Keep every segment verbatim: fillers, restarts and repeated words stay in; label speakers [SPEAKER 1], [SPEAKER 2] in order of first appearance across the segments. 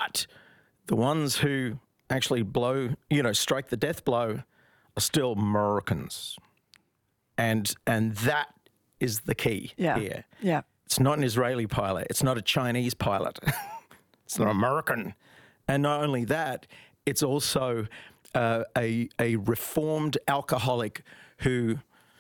[SPEAKER 1] But the ones who actually blow, you know, strike the death blow are still Americans. And and that is the key
[SPEAKER 2] Yeah.
[SPEAKER 1] here.
[SPEAKER 2] Yeah.
[SPEAKER 1] It's not an Israeli pilot. It's not a Chinese pilot. It's an American. And not only that, it's also uh, a, a reformed alcoholic who,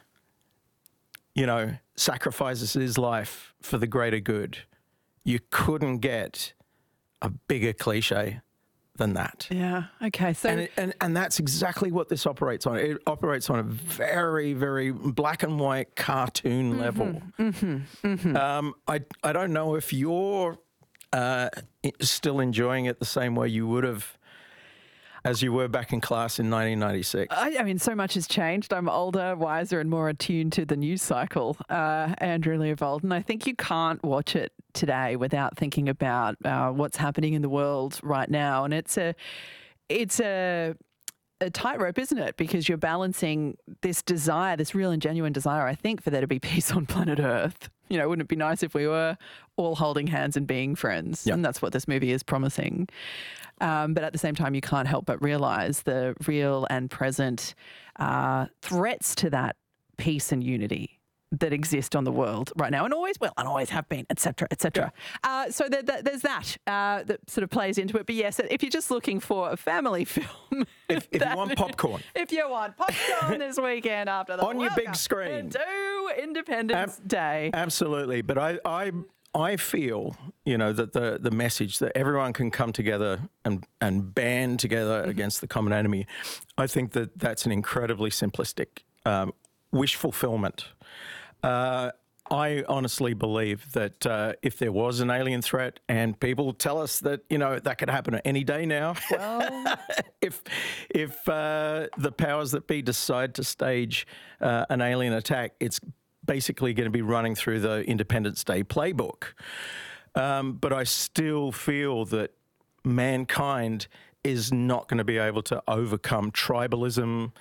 [SPEAKER 1] you know, sacrifices his life for the greater good. You couldn't get a bigger cliche than that.
[SPEAKER 2] Yeah. Okay. So
[SPEAKER 1] And, it, and and that's exactly what this operates on. It operates on a very, very black and white cartoon
[SPEAKER 2] Mm-hmm,
[SPEAKER 1] level.
[SPEAKER 2] mm-hmm, mm-hmm.
[SPEAKER 1] Um, I I don't know if you're uh, still enjoying it the same way you would have as you were back in class in nineteen ninety-six.
[SPEAKER 2] I, I mean, so much has changed. I'm older, wiser, and more attuned to the news cycle. Uh, Andrew Leopold, and I think you can't watch it today without thinking about uh, what's happening in the world right now. And it's a, it's a, a tightrope, isn't it? Because you're balancing this desire, this real and genuine desire, I think, for there to be peace on planet Earth. You know, wouldn't it be nice if we were all holding hands and being friends?
[SPEAKER 1] Yep.
[SPEAKER 2] And that's what this movie is promising. Um, but at the same time, you can't help but realise the real and present uh, threats to that peace and unity that exist on the world right now, and always will, and always have been, et cetera, et cetera. Yeah. Uh, so there, there, there's that uh, that sort of plays into it. But yes, if you're just looking for a family film,
[SPEAKER 1] If, if you want popcorn,
[SPEAKER 2] if you want popcorn this weekend after the
[SPEAKER 1] on your big screen,
[SPEAKER 2] do Independence
[SPEAKER 1] Ab-
[SPEAKER 2] Day.
[SPEAKER 1] Absolutely, but I, I I feel, you know, that the the message that everyone can come together and and band together mm-hmm. against the common enemy, I think that that's an incredibly simplistic um, wish fulfillment. Uh, I honestly believe that uh, if there was an alien threat, and people tell us that, you know, that could happen at any day now,
[SPEAKER 2] Well,
[SPEAKER 1] if if uh, the powers that be decide to stage uh, an alien attack, it's basically going to be running through the Independence Day playbook. Um, but I still feel that mankind is not going to be able to overcome tribalism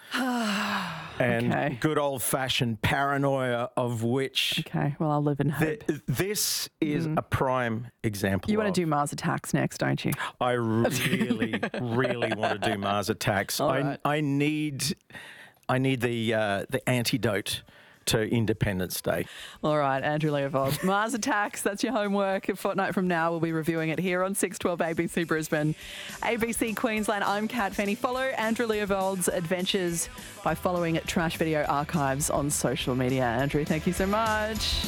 [SPEAKER 1] and
[SPEAKER 2] Okay.
[SPEAKER 1] good old-fashioned paranoia, of which
[SPEAKER 2] okay, well, I'll live in hope.
[SPEAKER 1] th- this is a prime example
[SPEAKER 2] You want
[SPEAKER 1] of.
[SPEAKER 2] to do Mars Attacks next, don't you?
[SPEAKER 1] I really, really want to do Mars Attacks.
[SPEAKER 2] All
[SPEAKER 1] I,
[SPEAKER 2] right.
[SPEAKER 1] I need, I need the uh, the antidote to Independence Day.
[SPEAKER 2] All right, Andrew Leopold. Mars Attacks, that's your homework. A fortnight from now, we'll be reviewing it here on six twelve A B C Brisbane, A B C Queensland. I'm Kat Fenny. Follow Andrew Leopold's adventures by following Trash Video Archives on social media. Andrew, thank you so much.